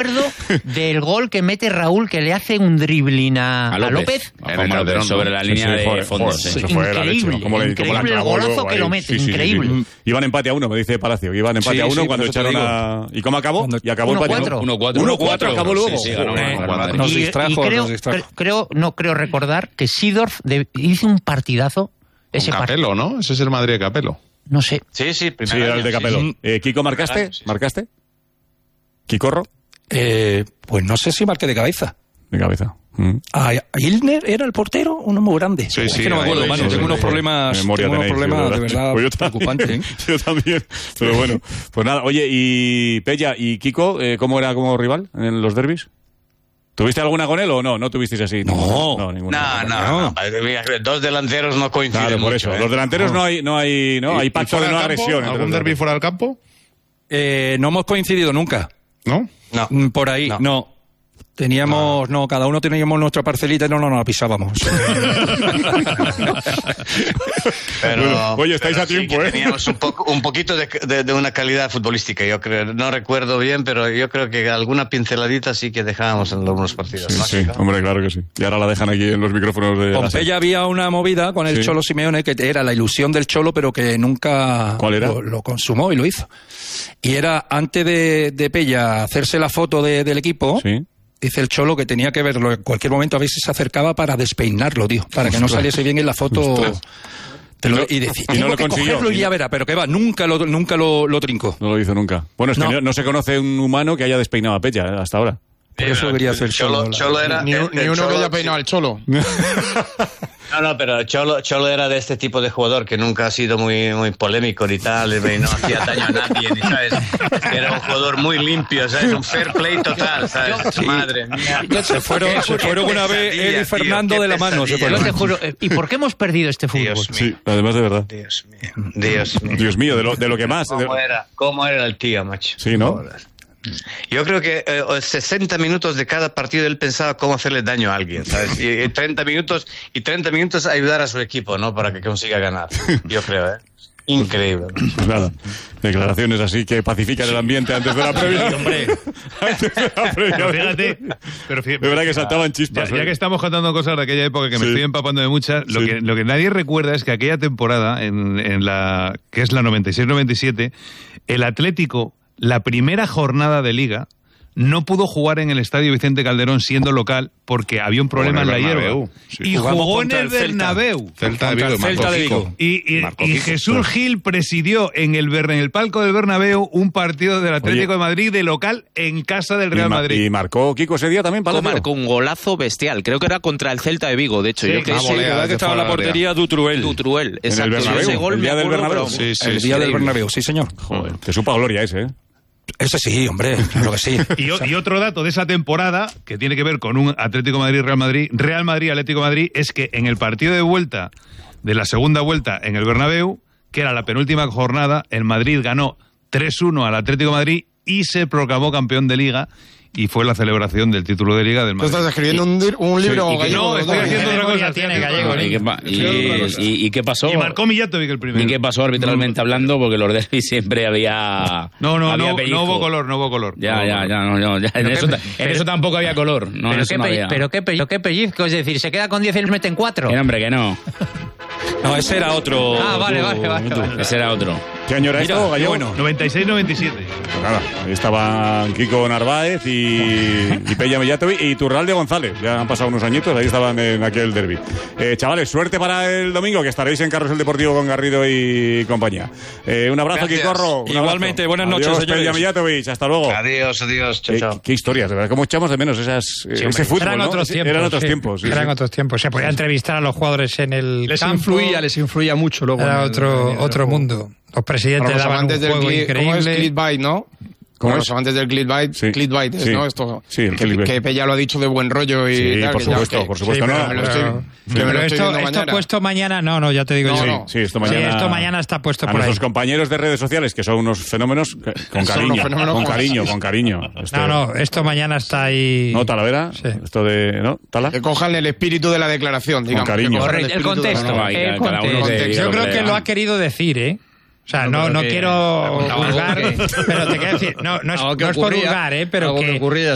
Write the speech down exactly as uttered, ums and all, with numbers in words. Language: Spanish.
acuerdo del gol que mete Raúl, que le hace un dribbling a, a López. A López. Sobre la línea sí, sí, de fondo. Sí. Increíble, como le, increíble como el golazo que lo mete, sí, increíble. Sí, sí, sí. Iban empate a uno, me dice Palacio, iban empate sí, a uno sí, cuando echaron a... ¿Y cómo acabó? Cuando... Y acabó uno cuatro. uno cuatro. uno cuatro acabó luego. Sí, sí, ganó uno cuatro. Nos distrajo, y creo, nos distrajo. Creo, no creo recordar que Seedorf de, hizo un partidazo. Ese Capello, part... ¿no? Ese es el Madrid de Capello. No sé. Sí, sí, sí, era el de Capello. Sí, sí. Eh, ¿Kiko marcaste? Sí, sí. ¿Marcaste? ¿Kikorro? Eh, pues no sé si marqué de cabeza. De cabeza. Mm. Ah, ¿Ilner era el portero? Uno muy grande. Sí, es sí, que no me acuerdo, mano. Tengo unos problemas, tengo unos tenéis, problemas de verdad, pues preocupantes. ¿eh? Yo también. Pero bueno, pues nada. Oye, y Pella y Kiko, eh, ¿cómo era como rival en los derbis? ¿Tuviste alguna con él o no? ¿No tuvisteis así? No, no, ninguna. No, no, no. Dos delanteros no coinciden. Claro, por mucho, eso. ¿eh? Los delanteros no, no hay, no hay, no hay pacto de no agresión. ¿Algún derbi fuera del campo? Eh, no hemos coincidido nunca. ¿No? No. Por ahí, no. no. Teníamos, no. no, cada uno teníamos nuestra parcelita y no nos no, no la pisábamos. Pero, bueno, oye, estáis pero a tiempo, sí ¿eh? Teníamos un, poco, un poquito de, de, de una calidad futbolística, yo creo. No recuerdo bien, pero yo creo que alguna pinceladita sí que dejábamos en algunos partidos. Sí, ¿no? sí, hombre, claro que sí. Y ahora la dejan aquí en los micrófonos de... Pompeya había una movida con el sí. Cholo Simeone que era la ilusión del Cholo, pero que nunca ¿Cuál era? Lo, lo consumó y lo hizo. Y era, antes de, de Pella hacerse la foto de, del equipo... Sí. Dice el Cholo que tenía que verlo en cualquier momento, a veces se acercaba para despeinarlo, tío, para que no saliese bien en la foto. Te lo, y decía, y no lo que consiguió. Cogerlo y ya verá, pero que va, nunca lo, nunca lo, lo trincó. No lo hizo nunca. Bueno, es que no. No, no se conoce un humano que haya despeinado a Pella ¿eh? hasta ahora. Por eso quería hacer Cholo. Cholo, Cholo era, ni, el, ni el uno Cholo, que haya peinado al Cholo. No, no, pero Cholo, Cholo era de este tipo de jugador que nunca ha sido muy, muy polémico ni tal, y no hacía daño a nadie, ni sabes. Era un jugador muy limpio, ¿sabes? Un fair play total, ¿sabes? Sí. Madre mía. Se fueron, se fueron una vez él y Fernando tío, de la mano. Se yo te juro, ¿y por qué hemos perdido este fútbol? Dios mío. Sí, además de verdad. Dios mío. Dios mío. Dios mío, de lo, de lo que más. ¿Cómo era, cómo era el tío, macho? Sí, ¿no? Yo creo que eh, sesenta minutos de cada partido él pensaba cómo hacerle daño a alguien, ¿sabes? Y, y treinta minutos y treinta minutos ayudar a su equipo, ¿no? Para que consiga ganar. Yo creo, ¿eh? Increíble. Pues nada, declaraciones así que pacifican el ambiente antes de la previa. Hombre. Antes de la previa. Pero fíjate, pero fíjate, de verdad que saltaban chispas. Ya, ya que estamos contando cosas de aquella época que me sí. estoy empapando de muchas, lo, sí. que, lo que nadie recuerda es que aquella temporada, en, en la que es la noventa y seis noventa y siete, el Atlético, la primera jornada de Liga, no pudo jugar en el Estadio Vicente Calderón siendo local porque había un problema en la hierba. Sí. Y Jugamos jugó en el, el Bernabéu. Celta de Vigo. Celta de Vigo. Y, y, y Jesús Gil presidió en el, en el palco del Bernabéu un partido del Atlético Oye, de Madrid de local en casa del Real y Madrid. Y marcó Kiko ese día también. Palacio. Marcó un golazo bestial. Creo que era contra el Celta de Vigo, de hecho. Sí, yo creo que sí, verdad que estaba en la portería Dutruel. Dutruel, exacto. ¿En el Bernabéu? Ese gol ¿El día del Bernabéu? Sí, sí, el día del Bernabéu, sí, señor. Joder, te supo a gloria ese, ¿eh? Ese sí, hombre, claro que sí. y, y otro dato de esa temporada, que tiene que ver con un Atlético Madrid-Real Madrid, Real Madrid-Atlético Madrid, es que en el partido de vuelta, de la segunda vuelta en el Bernabéu, que era la penúltima jornada, el Madrid ganó tres uno al Atlético de Madrid y se proclamó campeón de Liga. Y fue la celebración del título de Liga del Madrid. ¿Tú estás escribiendo un, un libro sí, gallego? No, estoy haciendo otra cosa. Tiene gallego. ¿Y qué, y, y, ¿Y qué pasó? Y marcó Mijatovic el primero. ¿Y qué pasó arbitralmente hablando? Porque los derbis siempre había... No, no, había no, no hubo color, no hubo color. Ya, no, ya, ya, no, no, ya. En, eso, en eso tampoco había color. No, pero, qué no pe, había. pero qué pe, qué pellizco, es decir, se queda con diez y le meten cuatro. Eh, hombre, que no. No, ese era otro. Ah, vale, vale, vale, vale. Ese era otro. ¿Qué año era esto, Gallego? Bueno. noventa y seis noventa y siete. Pues nada, ahí estaban Kiko Narváez y, y Pella Mijatovic y Turralde González. Ya han pasado unos añitos, ahí estaban en aquel derbi. Eh, chavales, suerte para el domingo, que estaréis en Carrusel Deportivo con Garrido y compañía. Eh, un abrazo, Gracias. Kikorro. Un Igualmente, abrazo. buenas noches, adiós, señores. Pella Mijatovic, hasta luego. Adiós, adiós, chao, Eh, chao. qué historias, de verdad, cómo echamos de menos esas, Sí, ese fútbol, eran ¿no? otros tiempos. Eran otros sí. tiempos. Sí, eran sí. otros tiempos. Se podía entrevistar a los jugadores en el les campo. influía, les influía mucho luego. Era el, otro, el, el, otro el mundo. Los presidentes Para los daban un amantes del juego cli- increíble. ¿Cómo es clickbait, no? ¿Cómo Para es? los amantes del clickbait, Sí. clickbait es, Sí. ¿no? Esto, Sí, el que, clickbait. que Pella lo ha dicho de buen rollo y Sí, tal. por que ya- supuesto, que- por supuesto. sí, no, pero me lo no, estoy, no. que Sí. me Pero lo estoy esto, viendo esto mañana. puesto mañana, no, no, ya te digo No, yo. no. Sí, esto mañana, Sí, esto mañana está puesto a por ahí. nuestros compañeros de redes sociales, que son unos fenómenos, que- con Son cariño, unos fenómenos con con- cariño, con cariño. Este- No, no, esto mañana está ahí. ¿No, Talavera? Sí. Esto de... ¿No? ¿Tala? Que cojan el espíritu de la declaración, digamos. cariño. que cojan Correcto, el espíritu de- contexto. No, no, el cada uno contexto. que diga Yo lo creo que que le lo da. ha querido decir, ¿eh? O sea, no, No, no pero que- quiero algo vulgar, que- pero te quiero decir, no, no es, algo que no es por ocurría, vulgar, ¿eh? Pero algo que que ocurría.